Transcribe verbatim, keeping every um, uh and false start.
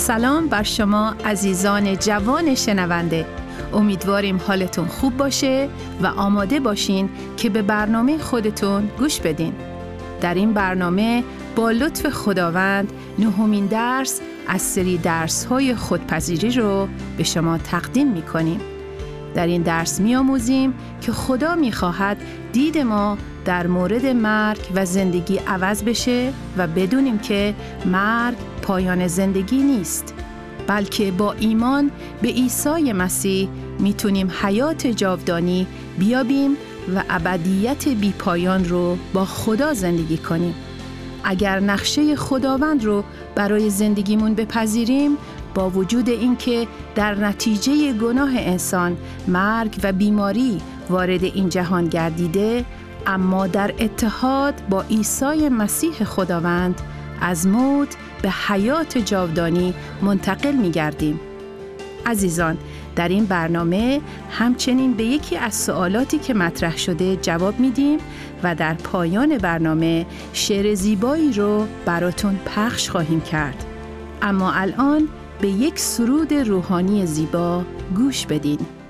سلام بر شما عزیزان جوان شنونده. امیدواریم حالتون خوب باشه و آماده باشین که به برنامه خودتون گوش بدین. در این برنامه با لطف خداوند نهمین درس از سری درس‌های خودپذیری رو به شما تقدیم می‌کنیم. در این درس می‌آموزیم که خدا می‌خواهد دید ما در مورد مرگ و زندگی عوض بشه و بدونیم که مرگ پایان زندگی نیست، بلکه با ایمان به عیسی مسیح میتونیم حیات جاودانی بیابیم و ابدیت بی پایان رو با خدا زندگی کنیم. اگر نقشه خداوند رو برای زندگیمون بپذیریم، با وجود اینکه در نتیجه گناه انسان مرگ و بیماری وارد این جهان گردیده، اما در اتحاد با عیسی مسیح خداوند از موت به حیات جاودانی منتقل می گردیم. عزیزان، در این برنامه همچنین به یکی از سوالاتی که مطرح شده جواب میدیم و در پایان برنامه شعر زیبایی رو براتون پخش خواهیم کرد. اما الان به یک سرود روحانی زیبا گوش بدین.